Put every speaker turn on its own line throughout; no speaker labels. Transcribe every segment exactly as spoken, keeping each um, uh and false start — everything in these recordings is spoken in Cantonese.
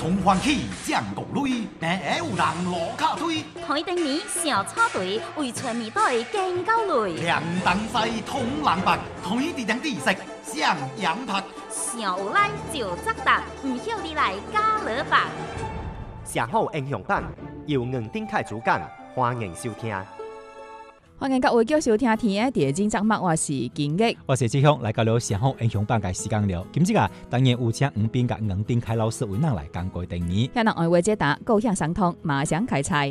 从欢喜降国泪，平下有人落卡推。
台灯年小草队为全面队建到累。
凉东西通人白，台地两地色上洋拍。
上有咱就作答，唔晓你来加勒吧。
社好英雄版由黄丁凯主讲，欢迎收听。
欢迎各位继续收听天的第二集，我是金玉，
我是志雄，来到了社好英雄版嘅时间了。今日啊，当然有请黄斌甲黄丁凯老师为咱来讲过定义。
向人爱话解答，高向相通，马上开猜。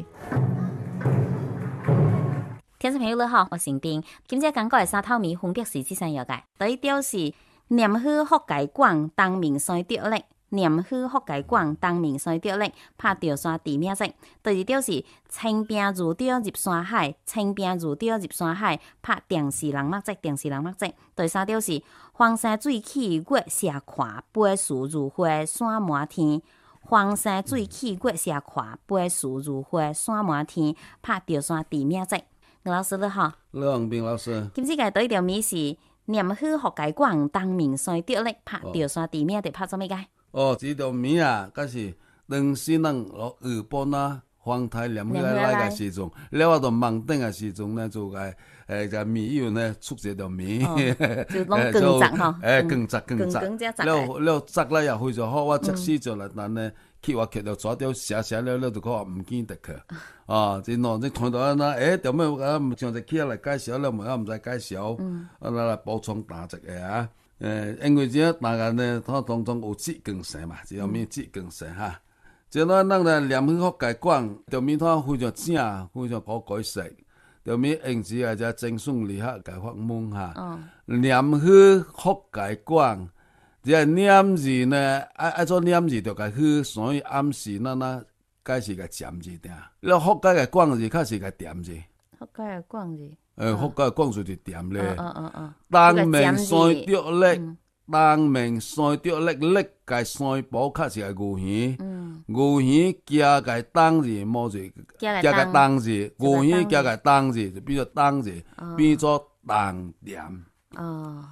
听众朋友你好，我是黄丁。今日讲过嘅三套米分别是这三样嘅。第一条是念好福介广，当面山着力。念好福介广，当面山着力，拍着山地名色。第二条是清兵如钓入山海，清兵如钓入山海，拍电视人目色，电视人目色。第三条是黄山水起月射看，飞树如花山满天。黄山水起月射看，飞树如花山满天，拍着山地名色。吴老师你好，
你好，黄斌老师。
今次嘅第一条米是念好福介广，当面山着力，拍着山地名，得拍做咩嘅？
哦，这条名啊，嗰是当时人落日本啊，皇台念起来来嘅时阵，了我到网顶嘅时阵呢，就个诶个名友呢出这条名，
就拢更杂吼，
诶更杂更杂，
了
了杂了也非常好，我即使就来咱呢去我去到抓条写写了了，就讲唔见得去，啊，真喏，你看到啊那诶，条咩啊，像只起来介绍了，唔啊唔使介绍，啊来来补充打一个啊。诶，因为这大家呢，它当中有浙江省嘛，这条面浙江省哈。这咱咱来念好福介广，条面它非常正，非常好改食。条面用字啊，只正顺利哈，解法门哈。念好福介广，这念字呢，爱爱做念字就解好，所以暗示咱那解是个尖字定。了福介嘅广字，较是个点字。
福介嘅广字。
诶，福介广字就点咧。
嗯嗯嗯。
当面山着力，当面山着力，力介山坡较是个牛耳。嗯。牛耳加介当字，冇字加介当字，牛耳加介当字，就变做当字，变做当点。
哦。